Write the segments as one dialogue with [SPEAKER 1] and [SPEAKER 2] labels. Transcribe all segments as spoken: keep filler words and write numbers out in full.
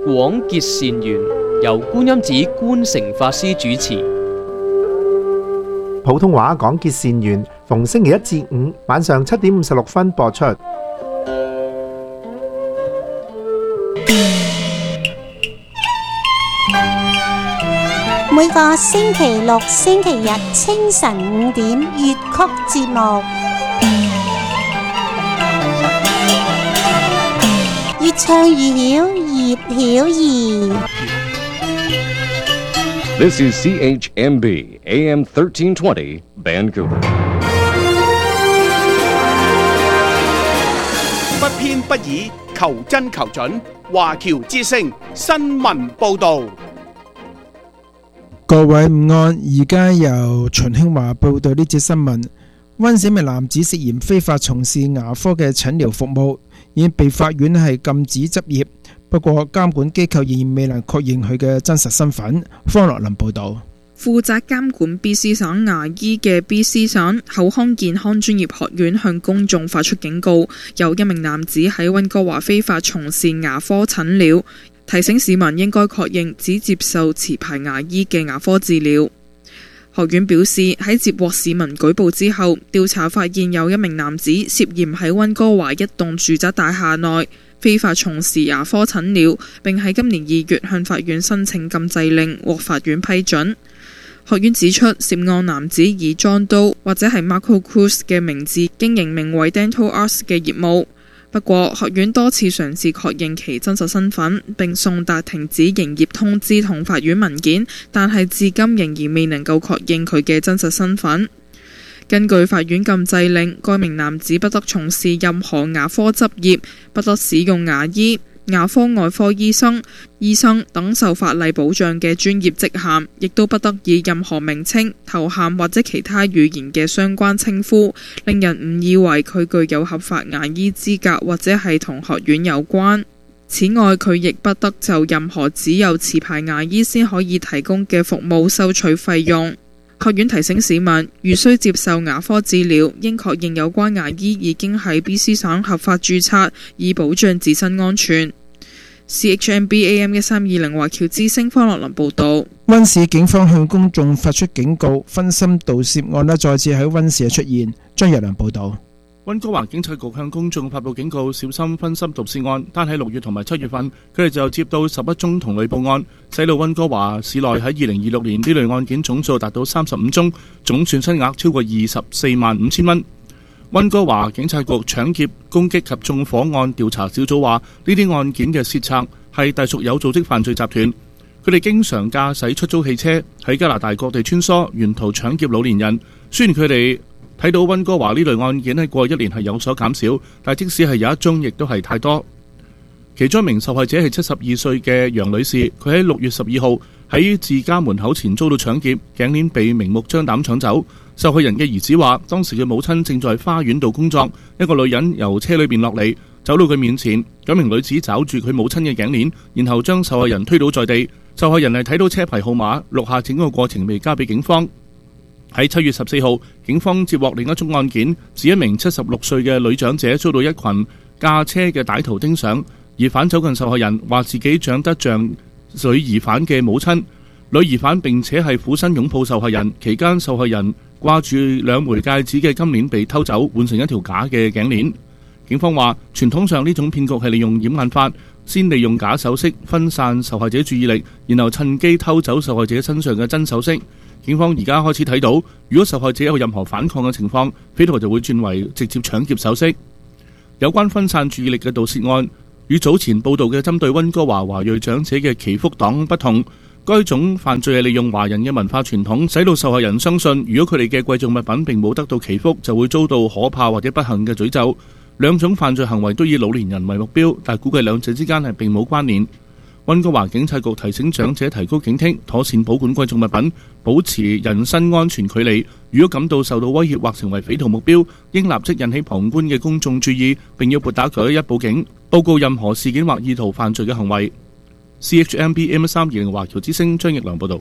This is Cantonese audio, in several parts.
[SPEAKER 1] 廣結善緣，由觀音寺觀誠法師主持。
[SPEAKER 2] 普通話廣結善緣，逢星期一至五晚上七點五十六分播出。
[SPEAKER 3] 每個星期六、星期日清晨五點粵曲節目，越唱越曉，葉曉儀。
[SPEAKER 4] This is C H M B A M thirteen twenty Vancouver。
[SPEAKER 5] 不偏不倚，求真求準，華僑之聲新聞報導。
[SPEAKER 6] 各位午安，而家由秦興華報道呢節新聞。溫氏一名男子涉嫌非法從事牙科嘅診療服務，已經被法院係禁止執業。不過監管機構仍然未能確認佢嘅真實身份。方樂林報道。
[SPEAKER 7] 負責監管 B C 省牙醫嘅 B C 省口腔健康專業學院向公眾發出警告，有一名男子喺溫哥華非法從事牙科診療，提醒市民應該確認只接受持牌牙醫嘅牙科治療。學院表示，喺接獲市民舉報之後，調查發現有一名男子涉嫌喺溫哥華一棟住宅大廈內非法從事牙科診療，並喺今年二月向法院申請禁制令，獲法院批准。學院指出，涉案男子以 John Doe 或者係 Marco Cruz 嘅名字經營名為 Dental Arts 嘅業務。不過，學院多次嘗試確認其真實身份，並送達停止營業通知同法院文件，但係至今仍然未能夠確認佢嘅真實身份。根據法院禁制令，該名男子不得從事任何牙科執業，不得使用牙醫、牙科外科醫生、醫生等受法例保障嘅專業職銜，亦都不得以任何名稱、頭銜或者其他語言嘅相關稱呼，令人誤以為佢具有合法牙醫資格或者係同學院有關。此外，佢亦不得就任何只有持牌牙醫先可以提供嘅服務收取費用。學院提醒市民，如需接受牙科治療，應確認有關牙醫已經喺 B C 省合法註冊，以保障自身安全。C H M B A M 一三二零華僑之聲方樂林報道。
[SPEAKER 6] 溫市警方向公眾發出警告，分心盜竊案咧再次喺溫市出現。張日良報道。
[SPEAKER 8] 溫哥華警察局向公眾發布警告，小心分心盜竊案。單喺六月同埋七月份，佢哋就接到十一宗同類報案，使到溫哥華市內喺二零二六年呢類案件總數達到三十五宗，總損失額超過二十四萬五千蚊。溫哥華警察局搶劫、攻擊及縱火案調查小組話，呢啲案件嘅竊賊係隸屬有組織犯罪集團，佢哋經常駕駛出租汽車喺加拿大各地穿梭，沿途搶劫老年人。雖然佢哋睇到溫哥華呢類案件喺過去一年係有所減少，但即使係有一宗，亦都係太多。其中一名受害者係七十二歲嘅楊女士，佢喺六月十二號喺自家門口前遭到搶劫，頸鏈被明目張膽搶走。受害人嘅兒子話，當時嘅母親正在花園度工作，一個女人由車裏邊落嚟，走到佢面前，嗰名女子抓住佢母親嘅頸鏈，然後將受害人推倒在地。受害人係睇到車牌號碼，錄下整個過程，未交俾警方。喺七月十四號，警方接獲另一宗案件，指一名七十六歲嘅女長者遭到一群駕車嘅歹徒盯上，疑犯走近受害人，話自己長得像女疑犯嘅母親。女疑犯並且係俯身擁抱受害人，期間受害人掛住兩枚戒指嘅金鏈被偷走，換成一條假嘅頸鏈。警方話，傳統上呢種騙局係利用掩眼法，先利用假首飾分散受害者注意力，然後趁機偷走受害者身上嘅真首飾。警方而家開始睇到，如果受害者有任何反抗嘅情況，匪徒就會轉為直接搶劫首飾。有關分散注意力嘅盜竊案，與早前報道嘅針對溫哥華華裔長者嘅祈福黨不同。該種犯罪係利用華人嘅文化傳統，使到受害人相信，如果佢哋嘅貴重物品並冇得到祈福，就會遭到可怕或者不幸嘅詛咒。兩種犯罪行為都以老年人為目標，但估計兩者之間係並冇關聯。溫哥華警察局提醒長者提高警惕，妥善保管貴重物品，保持人身安全距離。如果感到受到威脅或成為匪徒目標，應立即引起旁觀嘅公眾注意，並要撥打九一一報警，報告任何事件或意圖犯罪嘅行為。C H M B M 三二零華僑之聲張奕良報道。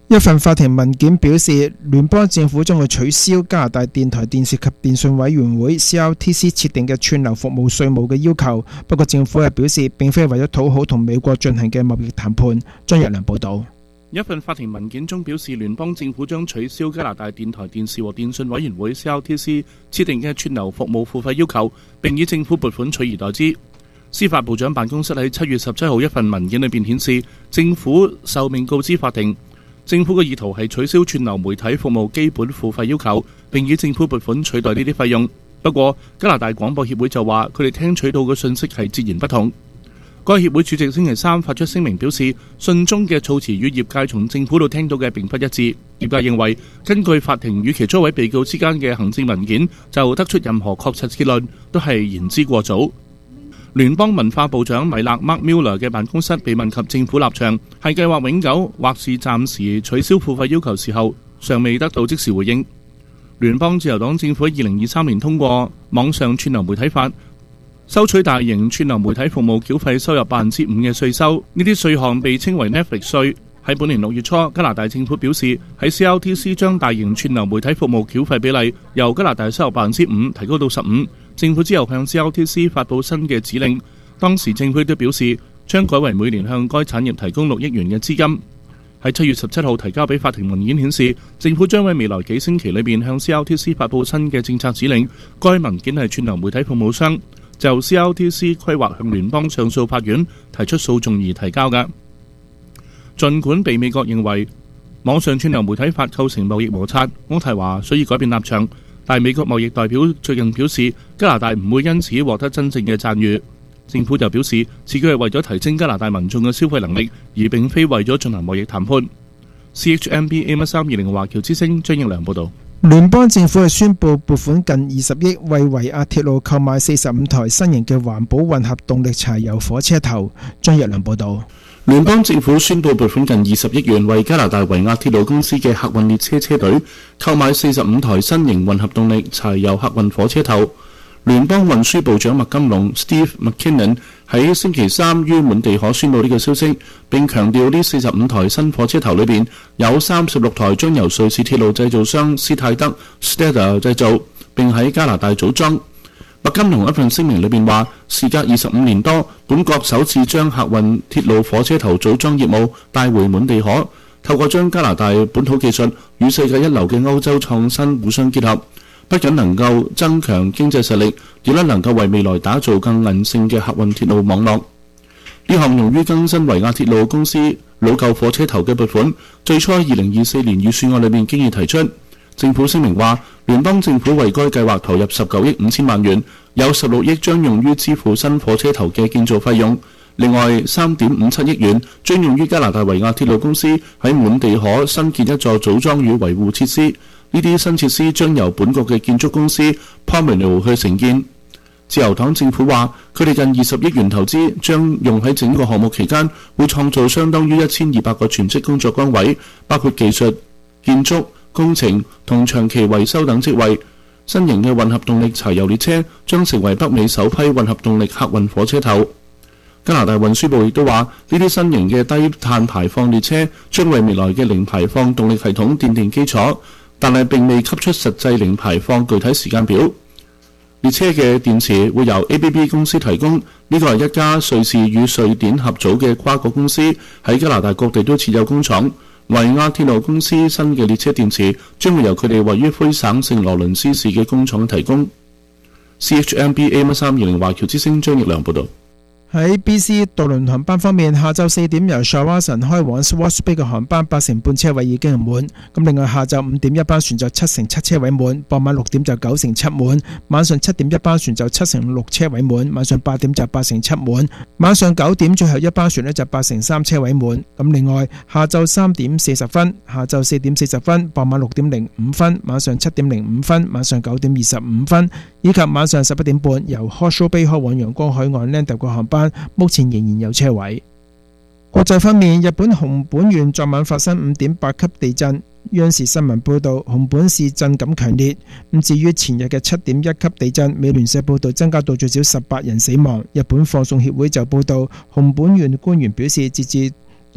[SPEAKER 6] 一份法庭文件表示，聯邦政府將會取消加拿大電台電視及電訊委員會 C R T C 設定嘅串流服務稅務嘅要求。不過政府係表示，並非為咗討好同美國進行嘅貿易談判。張日良報導。
[SPEAKER 8] 一份法庭文件中表示，聯邦政府將取消加拿大電台電視和電訊委員會 C R T C 設定嘅串流服務付費要求，並以政府撥款取而代之。司法部長辦公室喺七月十七號一份文件裏邊顯示，政府受命告知法庭，政府嘅意圖係取消串流媒體服務基本付費要求，並以政府撥款取代呢啲費用。不過，加拿大廣播協會就話，佢哋聽取到嘅信息係截然不同。該協會主席星期三發出聲明表示，信中嘅措辭與業界從政府度聽到嘅並不一致。業界認為，根據法庭與其中一位被告之間嘅行政文件，就得出任何確實結論都係言之過早。聯邦文化部長米勒 Mark Miller 嘅辦公室被問及政府立場係計劃永久或是暫時取消付費要求時候，尚未得到即時回應。聯邦自由黨政府喺二零二三年通過網上串流媒體法，收取大型串流媒體服務繳費收入百分之五嘅稅收，呢啲稅項被稱為 Netflix 稅。喺本年六月初，加拿大政府表示喺 C R T C 將大型串流媒體服務繳費比例由加拿大收入百分之五提高到十五。政府之後向 C R T C 發布新嘅指令，當時政府亦都表示將改為每年向該產業提供六億元嘅資金。喺七月十七號提交俾法庭文件顯示，政府將喺未來幾星期裏邊向 C R T C 發布新嘅政策指令。該文件係串流媒體服務商就 C R T C 規劃向聯邦上訴法院提出訴訟而提交嘅。儘管被美國認為網上串流媒體法構成貿易摩擦，渥太華需要改變立場，但美國貿易代表最近表示，加拿大唔會因此獲得真正嘅讚譽。政府就表示，自己係為咗提升加拿大民眾嘅消費能力，而並非為咗進行貿易談判。C H M B A M 三二零華僑之聲張應良報導。
[SPEAKER 6] 聯邦政府係宣布撥款近二十億，為維亞鐵路購買四十五台新型嘅環保混合動力柴油火車頭。張日良報導。
[SPEAKER 8] 聯邦政府宣布撥款近二十億元，為加拿大維亞鐵路公司嘅客運列車車隊購買四十五台新型混合動力柴油客運火車頭。聯邦運輸部長麥金龍 Steve McKinnon 喺星期三於滿地可宣布呢個消息，並強調呢四十五台新火車頭裏邊有三十六台將由瑞士鐵路製造商斯泰德 Stedter 製造，並喺加拿大組裝。麥金龍一份聲明裏邊話，事隔二十五年多，本國首次將客運鐵路火車頭組裝業務帶回滿地可，透過將加拿大本土技術與世界一流嘅歐洲創新互相結合，不僅能夠增強經濟實力，亦都能夠為未來打造更韌性嘅客運鐵路網絡。呢項用於更新維亞鐵路公司老舊火車頭嘅撥款，最初喺二零二四年預算案裏面經已提出。政府聲明話，聯邦政府為該計劃投入十九億五千萬元，有十六億將用於支付新火車頭嘅建造費用，另外三點五七億元將用於加拿大維亞鐵路公司喺滿地可新建一座組裝與維護設施。呢啲新設施將由本國嘅建築公司 Pomino 去承建。自由黨政府話，佢哋近二十億元投資將用喺整個項目期間，會創造相當於一千二百個全職工作崗位，包括技術、建築、工程同長期維修等職位。新型嘅混合動力柴油列車將成為北美首批混合動力客運火車頭。加拿大運輸部亦都話，呢啲新型嘅低碳排放列車將為未來嘅零排放動力系統奠定基礎，但係並未給出實際零排放具體時間表。列車嘅電池會由 A B B 公司提供，呢個係一家瑞士與瑞典合組嘅跨國公司，喺加拿大各地都設有工廠。維亞鐵路公司新嘅列車電池將會由佢哋位於魁省聖羅倫斯市嘅工廠提供。C H M B A M 三二零華僑之聲張奕良報導。
[SPEAKER 6] 喺 B C 渡輪航班方面，下晝四點由 Shawson 開往 Swartz Bay 嘅航班八成半車位已經係滿。咁另外下晝五點一班船就七成七車位滿，傍晚六點就九成七滿，晚上七點一班船就七成六車位滿，晚上八點就八成七滿，晚上九點最後一班船呢就八成三車位滿。咁另外下晝三點四十分、下晝四點四十分、傍晚六點零五分、晚上七點零五分、晚上九點二十五分，以及晚上十一點半由 Horseshoe Bay 開往陽光海岸 Lando 嘅航班，目前仍然有車位。國際方面，日本熊本縣昨晚發生五點八級地震，央視新聞報道熊本市震感強烈。咁至於前日嘅七點一級地震，美聯社報道增加到最少十八人死亡。日本放送協會就報道，熊本縣官員表示，截至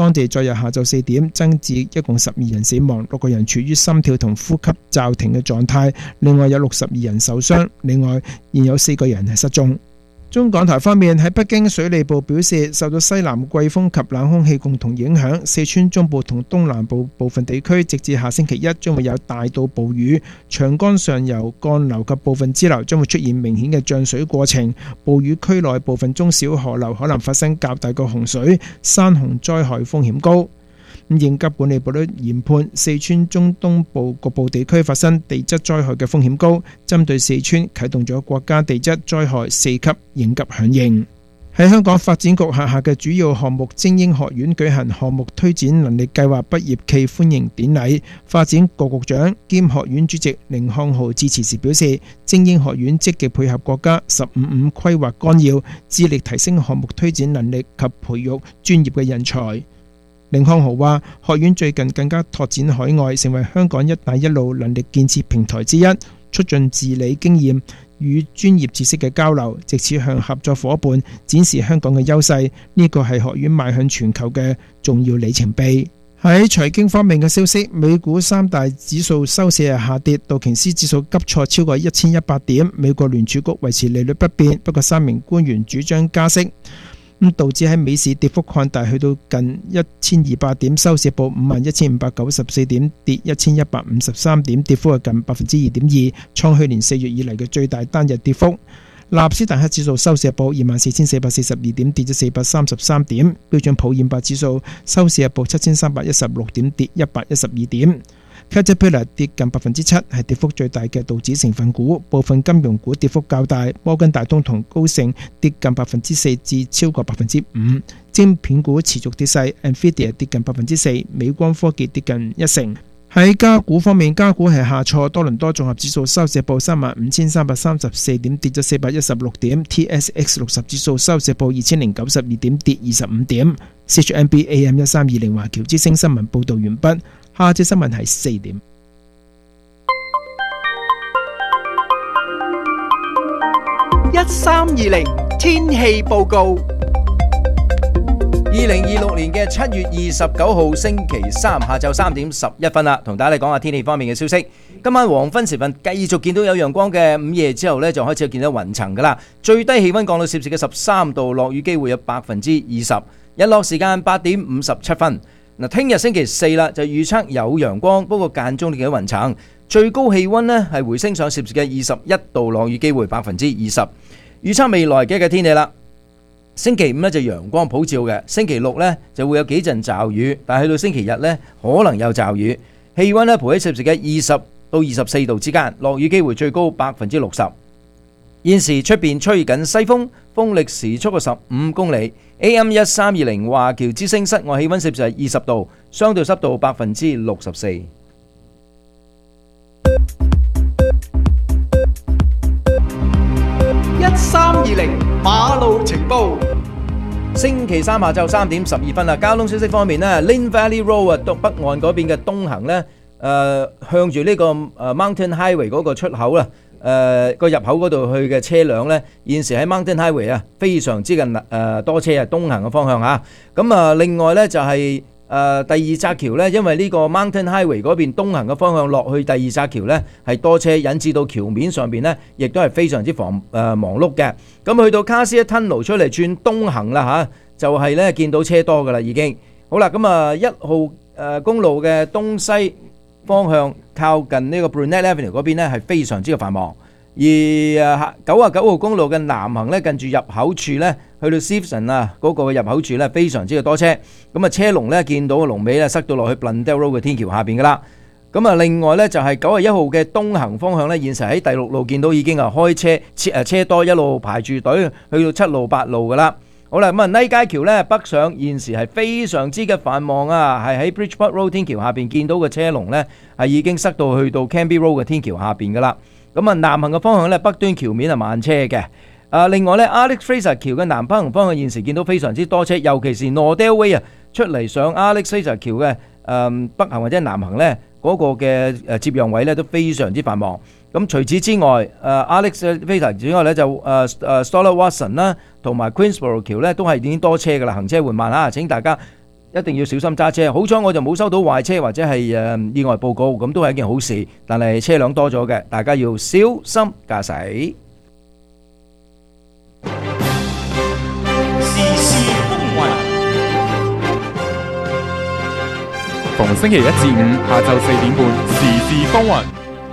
[SPEAKER 6] 當地昨日下晝四點增至一共十二人死亡，六個人處於心跳同呼吸驟停嘅狀態，另外有六十二人受傷，另外現有四個人係失蹤。中港台方面，喺北京水利部表示，受到西南季風及冷空氣共同影響，四川中部同東南部部分地區直至下星期一將會有大到暴雨，長江上游幹流及部分支流將會出現明顯嘅漲水過程，暴雨區內部分中小河流可能發生較大嘅洪水，山洪災害風險高。應急管理部都研判四川中東部局部地區發生地質災害嘅風險高，針對四川啟動咗國家地質災害四級應急響應。喺香港發展局轄下嘅主要項目精英學院舉行項目推展能力計劃畢業暨歡迎典禮，發展局局長兼學院主席凌漢豪致辭時表示，精英學院積極配合國家十五五規劃綱要，致力提升項目推展能力及培育專業嘅人才。凌漢豪話，學院最近更加拓展海外，成為香港一帶一路能力建設平台之一，促進治理經驗與專業知識嘅交流，藉此向合作夥伴展示香港嘅優勢。呢個係學院邁向全球嘅重要里程碑。喺財經方面嘅消息，美股三大指數收市日下跌，道瓊斯指數急挫超過一千一百點，美國聯儲局維持利率不變，不過三名官員主張加息。咁導致喺美市跌幅擴大，去到近一千二百點，收市報五萬一千五百九十四點，跌一千一百五十三點，跌幅係近百分之二點二，創去年四月以嚟嘅最大單日跌幅。納斯達克指數收市報二萬四千四百四十二點，跌咗四百三十三點。標準普爾五百指數收市報七千三百一十六點，跌一百一十二點。Caterpillar 跌近百分之七，係跌幅最大嘅道指成分股。部分金融股跌幅較大，摩根大通同高盛跌近百分之四至超過百分之五。晶片股持續跌勢 ，Nvidia 跌近百分之四，美光科技跌近一成。喺加股方面，加股係下挫，多倫多綜合指數收市報三萬五千三百三十四點，跌咗四百一十六點。T S X 六十指數收市報二千零九十二點，跌二十五點。C H M B A M 一三二零華僑之星新聞報道完畢。下節新聞係四點。
[SPEAKER 5] 一三二零天氣報告。
[SPEAKER 9] 二零二六年嘅七月二十九號星期三下晝三點十一分啦，同大家嚟講下天氣方面嘅消息。今晚黃昏時分繼續見到有陽光嘅，午夜之後呢，就開始見到雲層噶啦。最低氣溫降到攝氏嘅十三度，落雨機會有百分之二十。日落時間八點五十七分。嗱，聽日星期四啦，就預測有陽光，不過間中見到雲層。最高氣溫呢係回升上攝氏嘅二十一度，落雨機會百分之二十。預測未來幾日嘅天氣啦。星期五呢就陽光普照嘅，星期六呢就會有幾陣驟雨，但係去到星期日呢可能有驟雨。氣溫呢徘徊喺攝氏嘅二十到二十四度之間，落雨機會最高百分之六十。現時出邊吹緊西風，風力時速嘅十五公里。A M 一三二零華僑之聲室外氣溫攝氏係二十度，相對濕度百分之六十四。一
[SPEAKER 5] 三二零馬路情報。
[SPEAKER 9] 星期三下晝三點十二分啦，交通消息方面呢 Lynn Valley Road 啊，北岸嗰邊嘅東行呢，誒、呃、向住呢個誒 Mountain Highway 嗰個出口啦。誒、呃、個入口嗰度去嘅車輛呢，現時喺 Mountain Highway 啊，非常之近誒、呃、多車啊，東行嘅方向嚇。咁啊，另外呢，就係、是、誒、呃、第二紮橋呢，因為呢個 Mountain Highway 嗰邊東行嘅方向落去第二紮橋呢，係多車，引致到橋面上邊呢，亦都係非常之忙誒、呃、忙碌嘅。咁去到 Cassia Tunnel 出嚟轉東行啦嚇、啊，就係、是、呢見到車多噶啦已經。好啦，咁啊一號誒、呃、公路嘅東西方向靠近呢個 Brunette Avenue 嗰邊呢係非常之嘅繁忙，而誒九啊九號公路嘅南行呢，近住入口處呢，去到 Stephenson 啊嗰個入口處呢，非常之嘅多車，咁啊車龍呢，見到個龍尾呢，塞到落去 Blundell Road 嘅天橋下邊噶啦。咁啊另外呢，就係九啊一號嘅東行方向呢，現時喺第六路見到已經啊開車車誒車多，一路排住隊去到七路八路噶啦。好啦，咁啊，尼街橋咧北上現時係非常之嘅繁忙啊，係喺 Bridgeport Road 天橋下邊見到嘅車龍咧，係已經塞到去到 Canby Road 嘅天橋下邊噶啦。咁啊，南行嘅方向咧，北端橋面係慢車嘅。啊，另外咧 ，Alex Fraser 橋嘅南北行方向現時見到非常之多車，尤其是 Nordell Way 啊，出嚟上 Alex Fraser 橋嘅誒北行或者南行咧，嗰個嘅誒接壤位咧都非常之繁忙。咁除此之外，誒 Alex Fraser 之外咧就誒誒 Stoller Watson 啦，同埋 Queensborough 橋咧都係已經多車噶啦，行車緩慢啊！請大家一定要小心揸車。好彩我就冇收到壞車或者係誒意外報告，咁都係一件好事。但係車輛多咗嘅，大家要小心駕駛。
[SPEAKER 10] 時事風雲，
[SPEAKER 11] 逢星期一至五下晝四點半，時事風雲。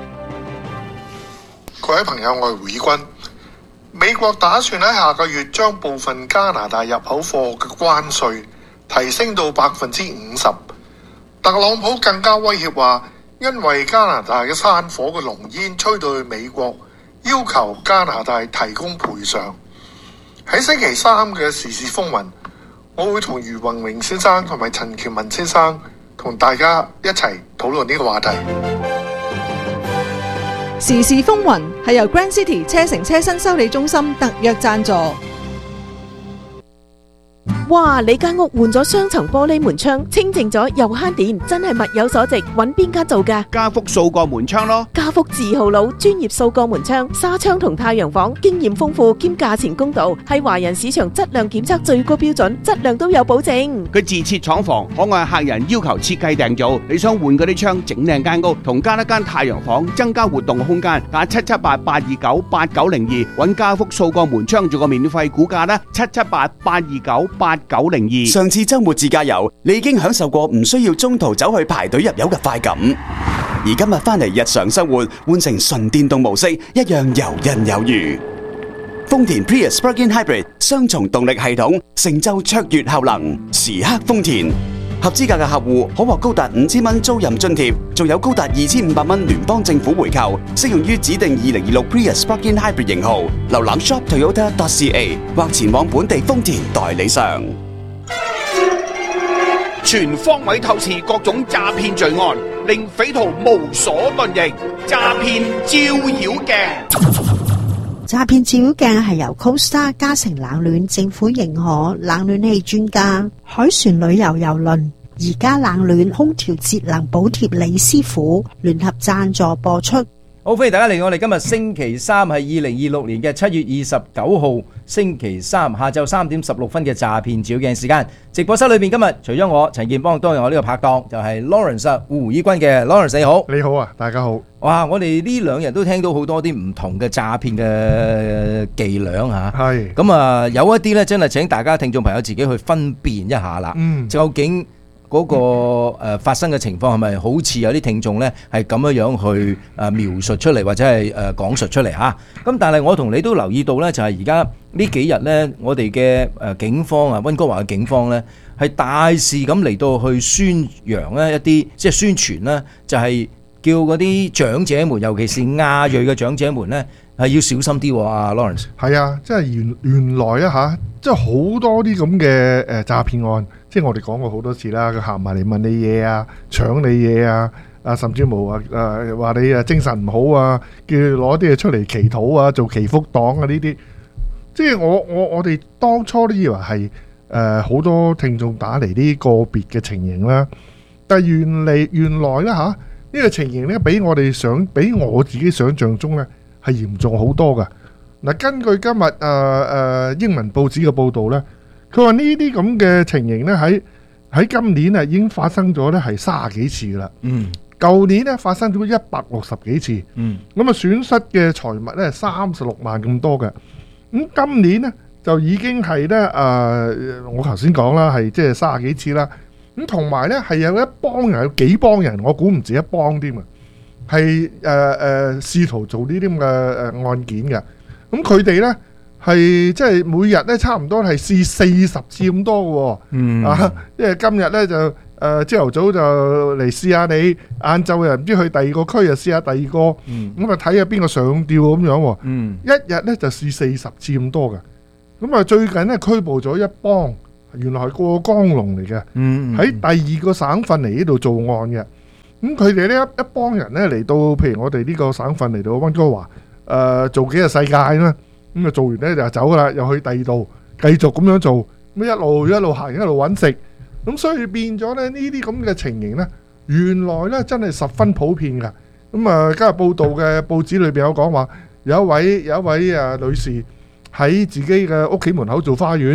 [SPEAKER 12] 各位朋友，我係胡以軍。美國打算喺下個月將部分加拿大入口貨嘅關稅提升到百分之五十。特朗普更加威脅話，因為加拿大嘅山火嘅濃煙吹到去美國，要求加拿大提供賠償。喺星期三嘅時事風雲，我會同余宏榮先生同埋陳喬文先生同大家一齊討論呢個話題。
[SPEAKER 13] 時事風雲係由 Grand City 車城車身修理中心特約贊助。
[SPEAKER 14] 哇！你間屋換咗雙層玻璃門窗，清淨咗又慳電，真係物有所值。揾邊間做㗎？
[SPEAKER 5] 家福掃過門窗咯。
[SPEAKER 14] 家福字號佬，專業掃過門窗、紗窗同太陽房，經驗豐富兼價錢公道，係華人市場質量檢測最高標準，質量都有保證。
[SPEAKER 5] 佢自設廠房，可按客人要求設計訂造。你想換嗰啲窗，整靚間屋，同加一間太陽房，增加活動空間。打七七八八二九八九零二，揾家福掃過門窗做個免費估價啦。七七八八二九八九零二。
[SPEAKER 15] 上次周末自駕遊，你已經享受過唔需要中途走去排隊入油嘅快感，而今日翻嚟日常生活，換成純電動模式，一樣游刃有餘。豐田 Prius Plug-in Hybrid 雙重動力系統，成就卓越效能，時刻豐田。合資格嘅客戶可獲高達五千蚊租賃津貼，仲有高達二千五百蚊聯邦政府回扣，適用於指定二零二六 Prius Plug-in Hybrid 型號。瀏覽 shop toyota dot c a 或前往本地豐田代理商。
[SPEAKER 5] 全方位透視各種詐騙罪案，令匪徒無所遁形。詐騙照妖鏡，
[SPEAKER 16] 詐騙照妖鏡係由 Costa 嘉誠冷暖政府認可冷暖氣專家海船旅遊郵輪而家冷暖空調節能補貼李師傅聯合贊助播出。
[SPEAKER 9] 好，歡迎大家嚟我哋今日星期三係二零二六年嘅七月二十九號星期三下晝三點十六分嘅詐騙照鏡時間。直播室裏邊今日除咗我陳健邦，當然我呢個拍檔就係 Lawrence 胡以軍嘅 Lawrence， 你好。
[SPEAKER 2] 你好啊，大家好。
[SPEAKER 9] 哇，我哋呢兩日都聽到好多啲唔同嘅詐騙嘅伎倆嚇。係。咁啊，有一啲咧真係請大家聽眾朋友自己去分辨一下啦。嗯。究竟嗰個誒發生嘅情況係咪好似有啲聽眾呢係咁樣樣去誒描述出嚟，或者係誒講述出嚟嚇？咁但係我同你都留意到呢，就係而家呢幾日呢，我哋嘅誒警方啊，溫哥華嘅警方呢，係大肆咁嚟到去宣揚呢一啲即係宣傳呢，就係叫嗰啲長者們，尤其是亞裔嘅長者們呢，係要小心啲喎。阿 Lawrence
[SPEAKER 2] 係啊，即係原原來啊嚇，即係好多啲咁嘅誒詐騙案。即係我哋講過好多次啦，佢行埋嚟問你嘢啊，搶你嘢啊，啊甚至冇啊誒話你啊精神唔好啊，叫你攞啲嘢出嚟祈禱啊，做祈福黨啊呢啲。即係我我我哋當初都以為係誒好多聽眾打嚟啲個別嘅情形啦，但係原嚟原來咧嚇呢個情形咧，比我哋想比我自己想象中咧係嚴重好多㗎。嗱，根據今日誒誒英文報紙嘅報導咧。佢話呢啲咁嘅情形咧，喺喺今年啊已經發生咗咧係三十幾次啦。嗯，舊年咧發生咗一百六十幾次。嗯，咁啊損失嘅財物咧係三十六萬咁多嘅。咁今年咧就已經係咧誒，我頭先講啦，係即係三十幾次啦。咁同埋咧係有一幫人，有幾幫人，我估唔止一幫添啊，係誒誒試圖做呢啲咁嘅誒案件嘅。咁佢哋咧。係即係每日咧差唔多係試四十次咁多嘅喎。嗯啊，因為今日咧就誒朝頭早就嚟試下你，晏晝又唔知去第二個區又試下第二個，咁啊睇下邊個上吊咁樣喎。嗯，一日咧就試四十次咁多嘅。咁啊最近咧拘捕咗一幫，原來係過江龍嚟嘅，喺第二個省份嚟呢度做案嘅。咁佢哋呢一一幫人咧嚟到，譬如我哋呢個省份嚟到溫哥華誒做幾日世界啦。咁啊做完咧就走噶啦，又去第二度繼續咁樣做，咁一路一路行一路揾食，咁所以變咗咧呢啲咁嘅情形咧，原來咧真係十分普遍噶。咁啊今日報道嘅報紙裏邊有講話，有一位有一位誒女士喺自己嘅屋企門口做花園，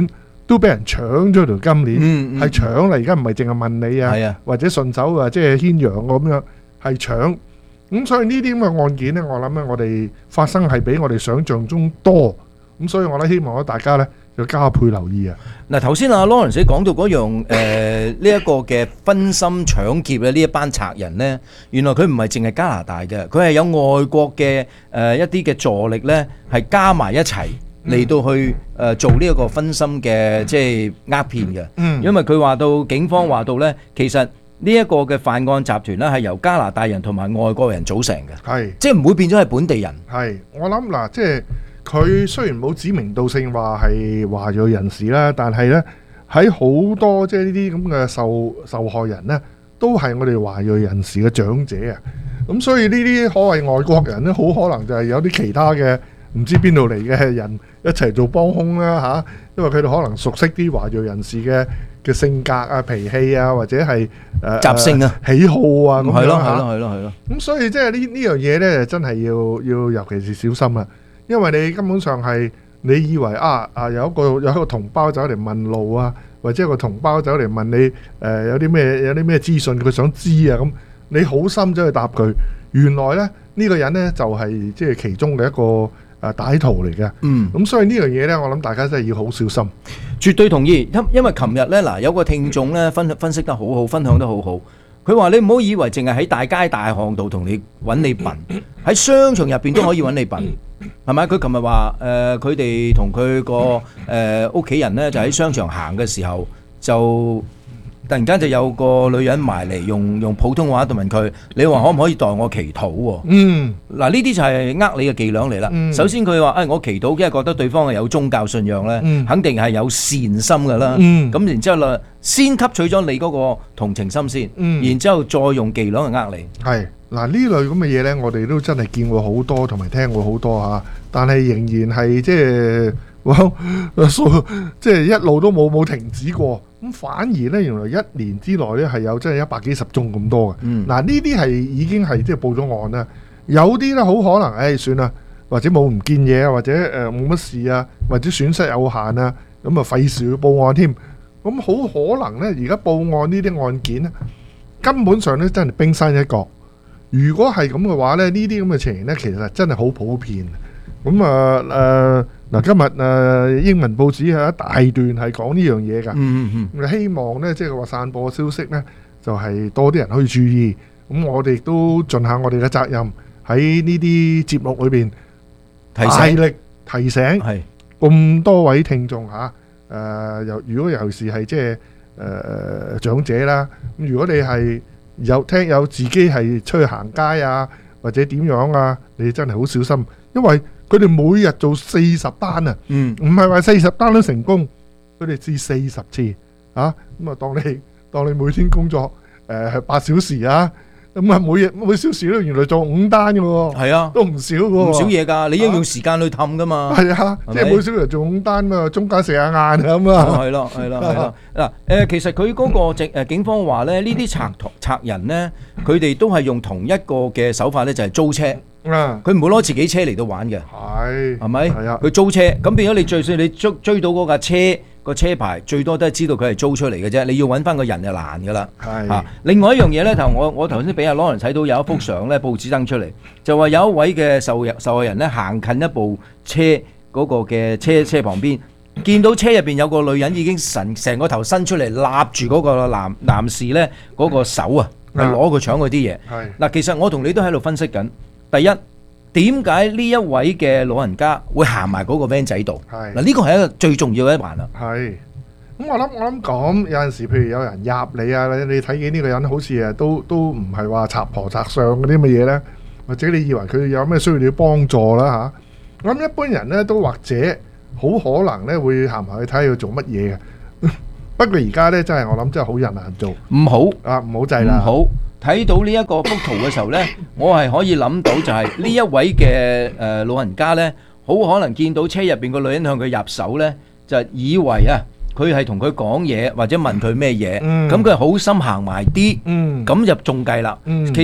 [SPEAKER 2] 都俾人搶咗條金鏈，
[SPEAKER 9] 嗯嗯
[SPEAKER 2] 係搶啦！而家唔係淨係問你啊，
[SPEAKER 9] 係啊
[SPEAKER 2] 或者順手啊，即係牽羊咁樣，係搶。咁所以呢啲咁嘅案件呢，我諗咧，我哋發生係比我哋想象中多。咁所以我咧希望咧大家呢，要加倍留意啊！
[SPEAKER 9] 嗱，頭先阿 Lawrence 講到嗰樣誒呢一個嘅分心搶劫咧，呢一班賊人呢，原來佢唔係淨係加拿大嘅，佢係有外國嘅誒、呃、一啲嘅助力呢，係加埋一齊嚟到去誒、呃、做呢一個分心嘅即係呃騙嘅。
[SPEAKER 2] 嗯，
[SPEAKER 9] 因為佢話到警方話到呢，其實呢一個嘅犯案集團呢，係由加拿大人同埋外國人組成嘅，
[SPEAKER 2] 係
[SPEAKER 9] 即係唔會變咗係本地人。
[SPEAKER 2] 係我諗嗱，即係。佢雖然冇指名道姓話係華裔人士啦，但係呢，喺好多即係呢啲咁嘅受受害人呢，都係我哋華裔人士嘅長者啊。咁所以呢啲可謂外國人呢，好可能就係有啲其他嘅唔知邊度嚟嘅人一齊做幫兇啦嚇。因為佢哋可能熟悉啲華裔人士嘅嘅性格啊、脾氣啊，或者係誒
[SPEAKER 9] 習性啊、
[SPEAKER 2] 喜好啊咁樣嚇。
[SPEAKER 9] 係咯係咯係咯係咯。
[SPEAKER 2] 咁所以即係呢呢樣嘢呢，真係要要尤其是小心啊！因為你根本上係你以為啊啊有一個有一個同胞走嚟問路啊，或者一個同胞走嚟問你誒、呃、有啲咩有啲咩資訊佢想知啊，咁你好心走去答佢，原來咧呢、呢個人呢，就係即係其中嘅一個誒歹徒嚟嘅。
[SPEAKER 9] 嗯，
[SPEAKER 2] 咁所以呢樣嘢呢，我諗大家真係要好小心。
[SPEAKER 9] 絕對同意，因因為琴日呢，嗱有個聽眾呢，分分析得好好，分享得好好。佢話：你唔好以為淨係喺大街大巷度同你揾你笨，喺商場入邊都可以揾你笨，係咪？佢琴日話誒，佢哋同佢個誒屋企人呢，就喺商場行嘅時候，就突然間就有個女人埋嚟，用用普通話度問佢：你話可唔可以代我祈禱喎？
[SPEAKER 2] 嗯，
[SPEAKER 9] 嗱呢啲就係呃你嘅伎倆嚟啦。
[SPEAKER 2] 嗯、
[SPEAKER 9] 首先佢話：誒、哎、我祈禱，因為覺得對方係有宗教信仰咧，
[SPEAKER 2] 嗯、
[SPEAKER 9] 肯定係有善心噶啦。咁、
[SPEAKER 2] 嗯、
[SPEAKER 9] 然之後啦，先吸取咗你嗰個同情心先，
[SPEAKER 2] 嗯、
[SPEAKER 9] 然之後再用伎倆去呃你。
[SPEAKER 2] 係嗱呢類咁嘅嘢呢，我哋都真係見過好多，同埋聽過好多嚇，但係仍然係即係即係一路都冇冇停止過。咁反而呢，原來一年之內呢係有真係一百幾十宗咁多嘅。嗱呢啲係已經係即係報咗案啦。有啲呢好可能，誒、哎、算啦，或者冇唔見嘢啊，或者誒冇乜事啊，或者損失有限啊，咁啊費事去報案添。咁好可能呢，而家報案呢啲案件呢，根本上呢真係冰山一角。如果係咁嘅話呢，呢啲咁嘅情形呢，其實真係好普遍。咁啊誒嗱，今日誒、呃、英文報紙係一大段係講呢樣嘢㗎。
[SPEAKER 9] 嗯嗯
[SPEAKER 2] 希望呢，即係話散播消息呢，就係、是、多啲人可以注意。咁我哋都盡下我哋嘅責任，喺呢啲節目裏邊
[SPEAKER 9] 提醒
[SPEAKER 2] 大力提醒咁多位聽眾嚇。誒又、呃、如果尤其是係即係誒長者啦，咁如果你係有聽有自己係出去行街啊，或者點樣啊，你真係好小心，因為佢哋每日做四十單啊，唔係話四十單都成功，佢哋試四十次啊，咁啊當你當你每天工作誒八、呃、小時啊。咁啊，每日每小時都原來做五單嘅喎，
[SPEAKER 9] 係啊，
[SPEAKER 2] 都唔少嘅喎，
[SPEAKER 9] 唔少嘢㗎。你應用時間去氹㗎嘛？
[SPEAKER 2] 係啊，即係每小時做五單嘛，中間食下晏咁啊。
[SPEAKER 9] 係咯，係咯，係咯。嗱，誒，其實佢嗰個警誒警方話咧，呢啲賊賊人咧，佢哋都係用同一個嘅手法咧，就係租車。
[SPEAKER 2] 啊，
[SPEAKER 9] 佢唔會攞自己車嚟到玩嘅。
[SPEAKER 2] 係，
[SPEAKER 9] 係咪？
[SPEAKER 2] 係啊。
[SPEAKER 9] 佢租車，咁變咗你最衰你追追到嗰架車。個車牌最多都係知道佢係租出嚟嘅啫，你要揾翻個人就難噶啦。
[SPEAKER 2] 係
[SPEAKER 9] 啊，另外一樣嘢咧，頭我我頭先俾阿 Lawrence 睇到有一幅相咧，報紙登出嚟，就話有一位嘅受受害人咧行近一部車嗰個嘅車車旁邊，見到車入邊有個女人已經成成個頭伸出嚟，攬住嗰個男男士咧嗰個手啊，係攞佢搶佢啲嘢。
[SPEAKER 2] 係
[SPEAKER 9] 嗱，其實我同你都喺度分析緊，第一。點解呢一位嘅老人家會行埋嗰個 van 仔度？嗱，呢個係一個最重要嘅一環啦。
[SPEAKER 2] 係，咁我諗我諗講有陣時，譬如有人入你啊，你你睇見呢個人好似啊都都唔係話賊婆賊相嗰啲乜嘢咧，或者你以為佢有咩需要你幫助啦嚇？我諗一般人咧都或者好可能咧會行埋去睇下佢做乜嘢嘅。不過而家咧真係我諗真係好人難做，
[SPEAKER 9] 唔好
[SPEAKER 2] 啊唔好制啦，
[SPEAKER 9] 唔好。睇到呢一個幅圖嘅時候呢，我係可以諗到就係呢一位嘅誒老人家呢，好可能見到車入邊個女人向佢入手呢，就以為啊佢係同佢講嘢或者問佢咩嘢，咁佢係好心行埋啲，咁就中計啦。其實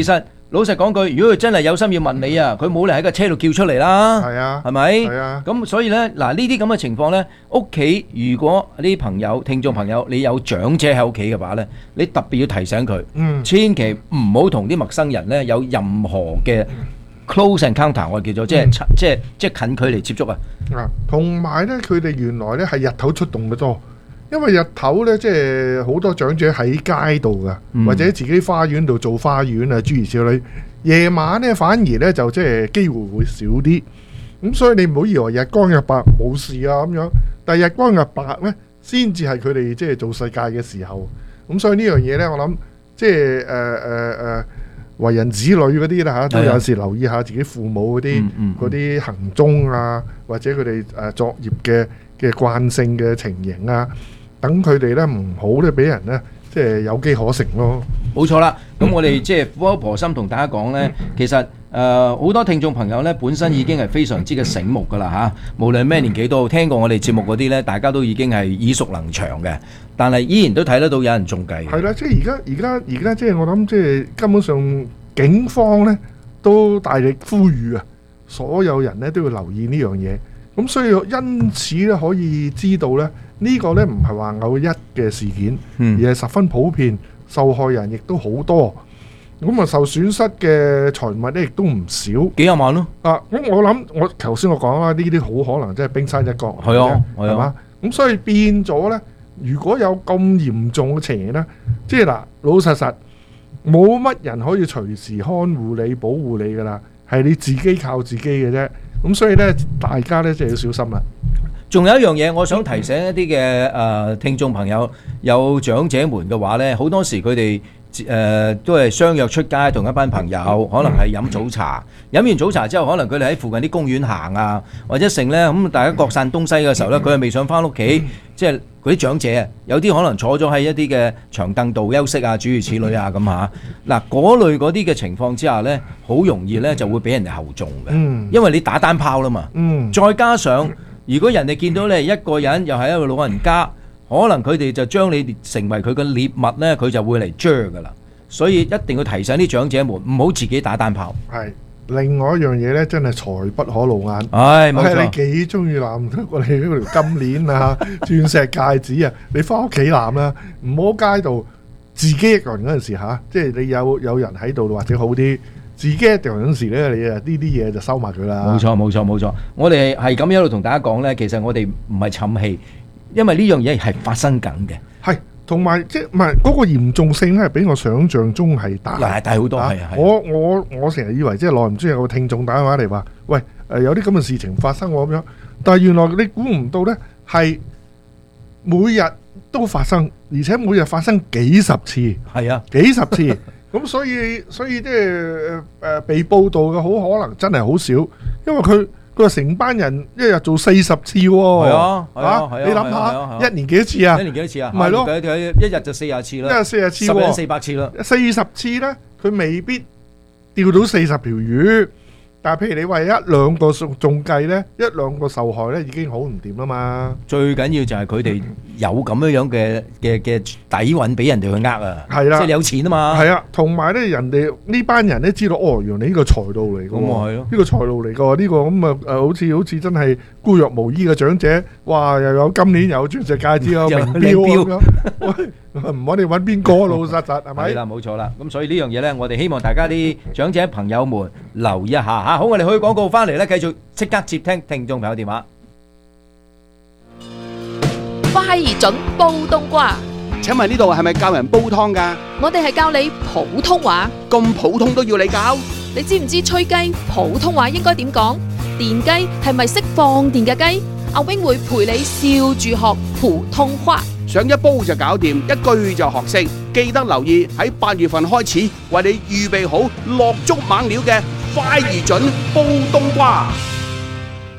[SPEAKER 9] 老實講句，如果佢真係有心要問你啊，佢冇理喺個車度叫出嚟啦。
[SPEAKER 2] 係啊，
[SPEAKER 9] 係咪？
[SPEAKER 2] 係啊。
[SPEAKER 9] 咁所以呢，嗱呢啲咁嘅情況呢，屋企如果啲朋友、聽眾朋友，你有長者喺屋企嘅話呢，你特別要提醒佢，
[SPEAKER 2] 嗯，
[SPEAKER 9] 千祈唔好同啲陌生人呢有任何嘅 close encounter，我叫做即係即係即係近距離接觸啊。
[SPEAKER 2] 啊，同埋呢，佢哋原來呢係日頭出動嘅多。因為日頭咧，即係好多長者喺街度噶，
[SPEAKER 9] 嗯、
[SPEAKER 2] 或者自己花園度做花園啊，諸如此類。夜晚咧反而咧就即係機會會少啲。咁所以你唔好以為日光日白冇事啊咁樣，但係日光日白咧先至係佢哋即係做世界嘅時候。咁所以呢樣嘢咧，我諗即係誒誒誒為人子女嗰啲啦嚇，都有時留意下自己父母嗰啲嗰啲行蹤啊，或者佢哋誒作業嘅嘅慣性嘅情形啊。等佢哋咧唔好咧，俾人咧即係有機可乘咯。
[SPEAKER 9] 冇錯啦，咁我哋即係苦口婆心同大家講咧，其實誒好多聽眾朋友咧本身已經係非常之嘅醒目噶啦嚇，無論咩年紀都好，聽過我哋節目嗰啲咧，大家都已經係耳熟能詳嘅，但係依然都睇得到有人中計。
[SPEAKER 2] 係啦，即係而家而家而家即係我諗，即係根本上警方咧都大力呼籲啊，所有人咧都要留意呢樣嘢。咁所以因此咧可以知道咧。呢個呢唔係話偶一嘅事件，
[SPEAKER 9] 嗯、
[SPEAKER 2] 而係十分普遍，受害人亦都好多，咁啊受損失嘅財物呢亦都唔少，
[SPEAKER 9] 幾廿萬咯。
[SPEAKER 2] 啊，咁我諗我頭先我講啦，呢啲好可能真係冰山一角，
[SPEAKER 9] 係啊，係
[SPEAKER 2] 嘛？咁所以變咗呢，如果有咁嚴重嘅情形呢，即係嗱老實實冇乜人可以隨時看護你、保護你噶啦，係你自己靠自己嘅啫。咁所以呢，大家呢，就要小心啦。
[SPEAKER 9] 仲有一樣嘢，我想提醒一啲嘅誒聽眾朋友，有長者們嘅話呢，好多時佢哋誒都係相約出街，同一班朋友，可能係飲早茶。飲完早茶之後，可能佢哋喺附近啲公園行啊，或者成呢，咁大家各散東西嘅時候呢，佢係未想翻屋企，即係嗰啲長者啊，有啲可能坐咗喺一啲嘅長凳度休息啊，諸如此類啊咁嚇。嗱，嗰類嗰啲嘅情況之下呢，好容易呢就會俾人哋後中嘅，
[SPEAKER 2] 嗯、
[SPEAKER 9] 因為你打單炮啦嘛，
[SPEAKER 2] 嗯、
[SPEAKER 9] 再加上。如果人哋見到你一個人又係一個老人家，可能佢哋就將你成為佢嘅獵物呢，佢就會嚟追㗎啦。所以一定要提醒啲長者們唔好自己打單炮。
[SPEAKER 2] 係另外一樣嘢呢，真係財不可露眼。
[SPEAKER 9] 唉，冇錯。
[SPEAKER 2] 你幾中意攬過你嗰條金鏈啊、鑽石戒指啊，你翻屋企攬啦，唔好街度自己一個人嗰陣時嚇，即係你有有人喺度或者好啲。自己一條嗰陣時咧，你啊呢啲嘢就收埋佢啦。
[SPEAKER 9] 冇錯冇錯冇錯，我哋係咁一路同大家講咧，其實我哋唔係氹氣，因為呢樣嘢係發生緊嘅。
[SPEAKER 2] 係，同埋即係唔係嗰個嚴重性咧，係比我想象中係大。
[SPEAKER 9] 係大好多係啊！
[SPEAKER 2] 我我我成日以為即係耐唔中有個聽眾打電話嚟話，喂誒有啲咁嘅事情發生喎咁樣，但係原來你估唔到咧，係每日都發生，而且每日發生幾十次。
[SPEAKER 9] 係啊，
[SPEAKER 2] 幾十次。咁所以所以即係誒被報道嘅好可能真係好少，因為佢佢話成班人一日做四十次喎。
[SPEAKER 9] 係啊，係啊，
[SPEAKER 2] 你諗下一年幾多次啊？
[SPEAKER 9] 一年幾多次啊？
[SPEAKER 2] 唔係咯，
[SPEAKER 9] 一日就四十次啦，
[SPEAKER 2] 一日四十次，
[SPEAKER 9] 十日四百次啦。
[SPEAKER 2] 四十次咧，佢未必釣到四十條魚。但係譬如你話一兩個中計咧，一兩個受害咧已經好唔掂啦嘛。
[SPEAKER 9] 最緊要就係佢哋有咁樣樣嘅嘅嘅底蘊俾人哋去呃啊。
[SPEAKER 2] 係啦，
[SPEAKER 9] 即係你有錢啊嘛。
[SPEAKER 2] 係啊，同埋咧人哋呢班人咧知道哦，原來呢個財路嚟㗎喎。咁咪係咯，呢個財路嚟㗎，呢個咁啊誒，好似好似真係孤弱無依嘅長者，哇！又有金鏈，又有鑽石戒指，有名錶咁樣。唔我哋揾邊個老實實係咪？
[SPEAKER 9] 係啦，冇錯啦。咁所以呢樣嘢咧，我哋希望大家啲長者朋友們留意一下嚇。好，我哋去廣告翻嚟咧，繼續即刻接聽聽眾朋友電話。
[SPEAKER 10] 快而準煲冬瓜。
[SPEAKER 5] 請問呢度係咪教人煲湯㗎？
[SPEAKER 10] 我哋係教你普通話。
[SPEAKER 5] 咁普通都要你教？
[SPEAKER 10] 你知唔知吹雞普通話應該點講？電雞係咪識放電嘅雞？阿 wing 會陪你笑住學普通話。
[SPEAKER 5] 上一煲就搞掂，一句就學識。記得留意喺八月份開始，為你預備好落足猛料嘅快而準煲冬瓜。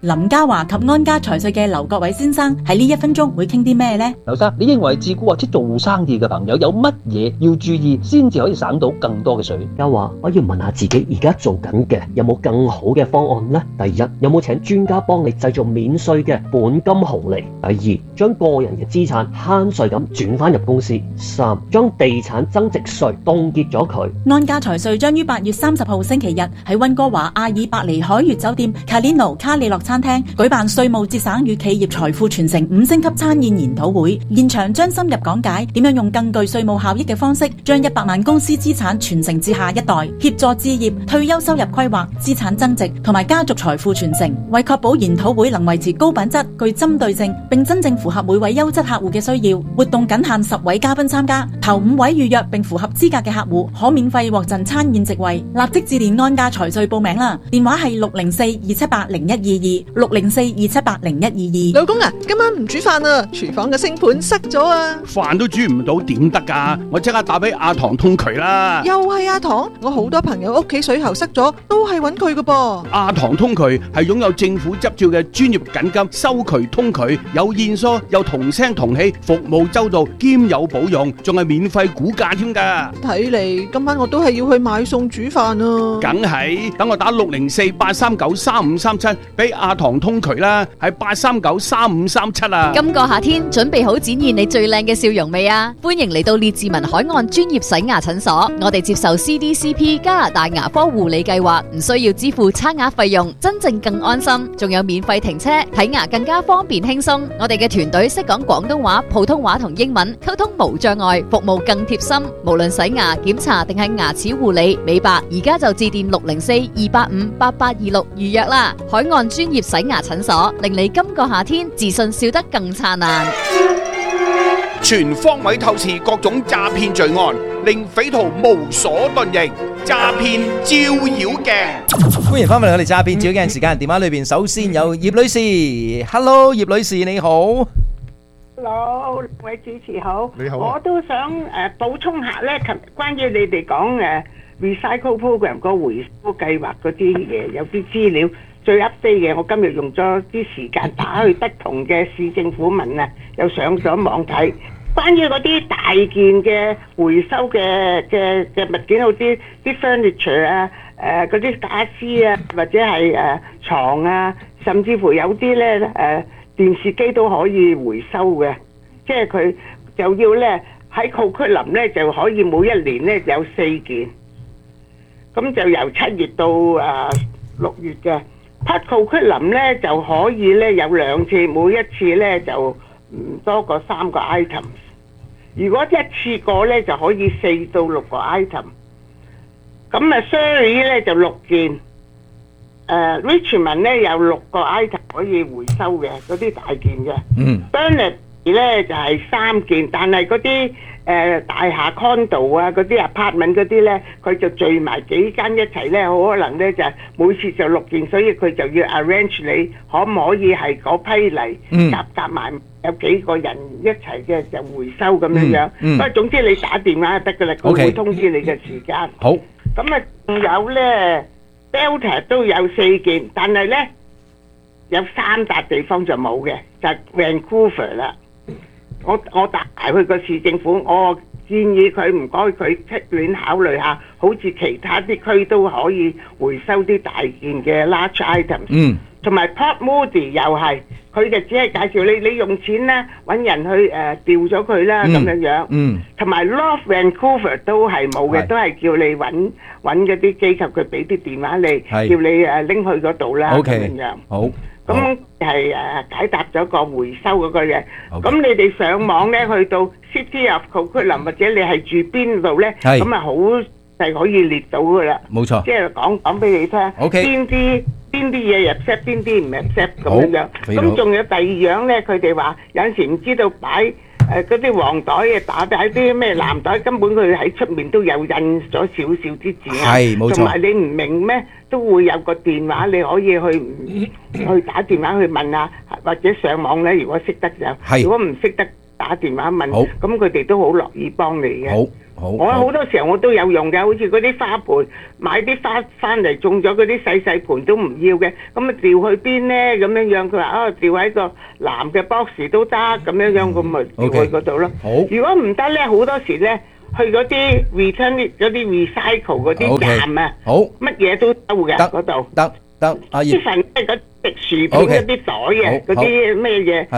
[SPEAKER 17] 林嘉華及安家財稅嘅劉國偉先生喺呢一分鐘會傾啲咩呢？
[SPEAKER 18] 劉生，你認為自雇或者做生意嘅朋友有乜嘢要注意，先至可以省到更多嘅稅？
[SPEAKER 19] 嘉華，我要問下自己而家做緊嘅有冇更好嘅方案呢？第一，有冇請專家幫你製造免稅嘅本金紅利？第二，將個人嘅資產慳稅咁轉翻入公司。三，將地產增值稅凍結咗佢。
[SPEAKER 17] 安家財稅將於八月三十號星期日喺溫哥華阿爾伯尼海悅酒店 Kalino 卡里諾餐廳舉辦稅務節省與企業財富傳承五星級餐宴研討會，現場將深入講解點樣用更具稅務效益嘅方式，將一百萬公司資產傳承至下一代，協助置業、退休收入規劃、資產增值同埋家族財富傳承。為確保研討會能維持高品質、具針對性，並真正符合每位優質客戶嘅需要，活動僅限十位嘉賓參加，頭五位預約並符合資格嘅客戶可免費獲贈餐宴席位。立即致電安家財稅報名啦，電話係六零四二七八零一二二六零四二七八零一二二。
[SPEAKER 13] 老公啊，今晚唔煮飯啊，廚房嘅星盤塞咗啊！
[SPEAKER 5] 飯都煮唔到點得㗎？我即刻打俾阿唐通渠啦！
[SPEAKER 13] 又係阿唐，我好多朋友屋企水喉塞咗，都係揾佢㗎噃。
[SPEAKER 5] 阿唐通渠係擁有政府執照嘅專業緊急收渠通渠，有現疏，有同聲同氣，服務周到，兼有保用，仲係免費估價添㗎。
[SPEAKER 13] 睇嚟今晚我都係要去買餸煮飯啊！
[SPEAKER 5] 梗係，等我打六零四八三九三五三七俾阿唐通渠啦，係八三九三五三七啊！
[SPEAKER 20] 今個夏天準備好展現你最靚嘅笑容未啊？歡迎嚟到列治文海岸專業洗牙診所，我哋接受 C D C P 加拿大牙科護理計劃，唔需要支付刷牙費用，真正更安心，仲有免費停車，睇牙更加方便輕鬆。我哋嘅團隊識講廣東話、普通話同英文，溝通無障礙，服務更貼心。無論洗牙、檢查定係牙齒護理、美白，而家就致電六零四二八五八八二六預約啦！海岸專業洗牙診所，令你今個夏天自信笑得更燦爛。
[SPEAKER 5] 全方位透視各種詐騙罪案，令匪徒無所遁形。詐騙照妖鏡，
[SPEAKER 9] 歡迎翻返嚟我哋詐騙照妖鏡時間。電話裏邊首先有葉女士 ，Hello， 葉女士你好。
[SPEAKER 21] Hello， 兩位主持好。
[SPEAKER 2] 你好啊。
[SPEAKER 21] 我都想誒、呃、補充下咧，琴關於你哋講誒 recycle program 個回收計劃嗰啲嘢，有啲資料最 update 嘅，我今日用咗啲時間打去不同嘅市政府問啊，又上咗網睇。關於嗰啲大件嘅回收嘅嘅嘅物件，好似啲 furniture 啊、誒嗰啲傢俬啊，或者係誒、呃、床啊，甚至乎有啲咧誒電視機都可以回收嘅，即係佢就要咧喺庫區林咧就可以每一年咧有四件，咁就由七月到誒六月嘅。匹庫區林咧就可以咧有兩次，每一次咧就唔多過三個 item。如果一次過咧就可以四到六個 item。咁啊 Surrey 咧就六件，誒 Richmond 咧有六個 item 可以回收嘅，嗰啲大件嘅。
[SPEAKER 9] 嗯。
[SPEAKER 21] Burnley 咧就係三件，但係嗰啲誒大廈 condo 啊，嗰啲 apartment 嗰啲咧，佢就聚埋幾間一齊咧，好可能咧就每次就六件，所以佢就要 arrange 你可唔可以係嗰批嚟夾夾埋有幾個人一齊嘅就回收咁樣樣。不過總之你打電話就得㗎啦，佢會通知你嘅時間。
[SPEAKER 9] 好。
[SPEAKER 21] 咁啊，仲有咧 Delta 都有四件，但係咧有三笪地方就冇嘅，就係 Vancouver 啦。我我打埋去個市政府，我建議佢唔該佢出亂考慮下，好似其他啲區都可以回收啲大件嘅 large items。嗯。同埋 Port Moody 又係，佢就只係介紹你，你用錢啦，揾人去誒調咗佢啦咁樣樣。嗯。同埋 North Vancouver 都係冇嘅，都係叫你揾揾嗰啲機構，佢俾啲電話你，叫你誒拎去嗰度啦咁樣樣。
[SPEAKER 9] 好。
[SPEAKER 21] 咁係誒解答咗個回收嗰個嘢。咁你哋上網咧去到 City of Coquitlam 或者你係住邊度咧，咁啊好係可以列到噶啦。
[SPEAKER 9] 冇錯。
[SPEAKER 21] 即係講講俾你聽，邊啲邊啲嘢入 set，邊啲唔入 set 咁樣樣。咁仲有第二樣咧，佢哋話有陣時唔知道擺誒嗰啲黃袋嘅打喺啲咩藍袋，根本佢喺出面都有印咗少少啲字啊。係冇錯。同埋你唔明咩？都會有個電話，你可以去去打電話去問下，或者上網咧。如果識得就，如果唔識得打電話問，咁佢哋都好樂意幫你嘅。
[SPEAKER 9] 好， 好，
[SPEAKER 21] 我好多時候我都有用嘅，好似嗰啲花盆，買啲花翻嚟種咗嗰啲細細盆都唔要嘅，咁啊掉去邊咧？咁樣樣佢話啊掉喺個藍嘅 box 都得，咁樣樣咁咪掉去嗰度咯。
[SPEAKER 9] 好，
[SPEAKER 21] 如果唔得咧，好多時咧去嗰啲 return 嗰啲 recycle 嗰啲站啊，
[SPEAKER 9] 好，
[SPEAKER 21] 乜嘢都收嘅嗰度。
[SPEAKER 9] 得得，阿葉。
[SPEAKER 21] 啲份即係嗰啲食薯片嗰啲袋啊，嗰啲咩嘢。